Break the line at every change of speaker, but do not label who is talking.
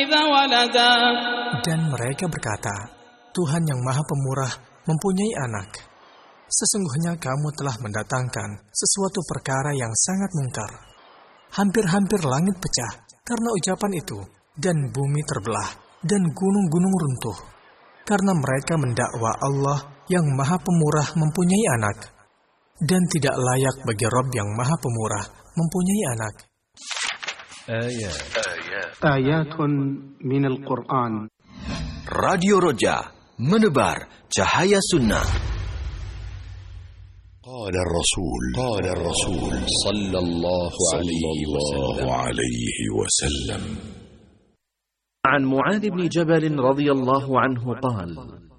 Dan mereka berkata, Tuhan yang Maha Pemurah mempunyai anak. Sesungguhnya kamu telah mendatangkan sesuatu perkara yang sangat mungkar. Hampir-hampir langit pecah karena ucapan itu, dan bumi terbelah, dan gunung-gunung runtuh. Karena mereka mendakwa Allah yang Maha Pemurah mempunyai anak. Dan tidak layak bagi Rabb yang Maha Pemurah mempunyai anak.
Ayatun minal Qur'an.
Radio Roja, menebar cahaya sunnah.
قال الرسول صلى الله عليه وسلم
عن معاذ بن جبل رضي الله عنه قال